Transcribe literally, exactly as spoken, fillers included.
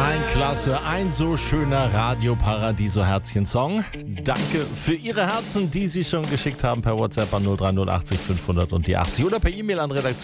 Ein klasse, ein so schöner Radio-Paradiso-Herzchen-Song. Danke für Ihre Herzen, die Sie schon geschickt haben per WhatsApp an null drei null achtzig fünfhundert und die achtzig oder per E-Mail an Redaktion.